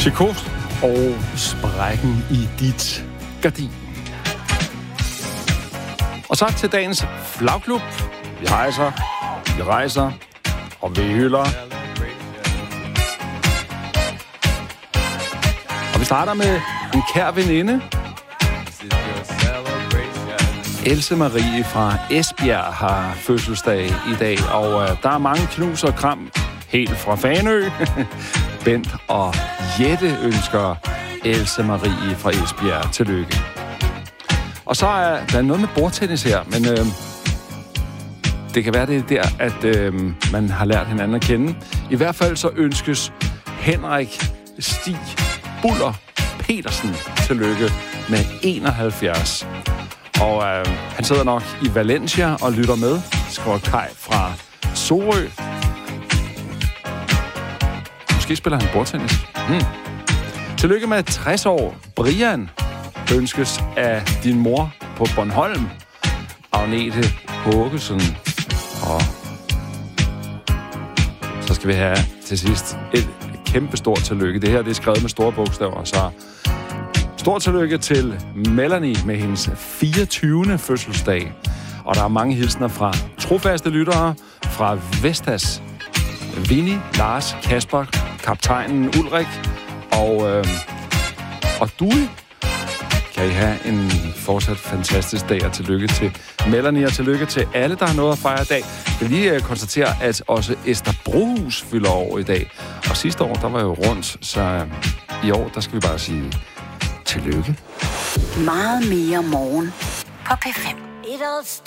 Psykos og sprækken i dit gardin. Og så til dagens flagklub. Vi rejser, og vi hylder. Og vi starter med en kær veninde. Else Marie fra Esbjerg har fødselsdag i dag, og der er mange knus og kram helt fra Fanø. Bent og Jette ønsker Else Marie fra Esbjerg tillykke. Og så er der noget med bordtennis her, men det kan være, det er der, at man har lært hinanden at kende. I hvert fald så ønskes Henrik Stig Buller Petersen tillykke med 71. Og han sidder nok i Valencia og lytter med. Skriver Kai fra Sorø. Måske spiller han bordtennis. Tillykke med 60 år. Brian ønskes af din mor på Bornholm. Agnete Hågesen. Og så skal vi have til sidst et kæmpe stort tillykke. Det her det er skrevet med store bogstaver, så stort tillykke til Melanie med hendes 24. fødselsdag. Og der er mange hilsner fra trofaste lyttere, fra Vestas, Vinnie, Lars, Kasper, kaptajnen Ulrik og du. Kan I have en fortsat fantastisk dag, og tillykke til Melanie, og tillykke til alle, der har noget at fejre i dag. Jeg vil lige konstatere, at også Esther Brohus fylder år i dag. Og sidste år, der var jo rundt, så i år, der skal vi bare sige tillykke. Meget mere morgen på P5.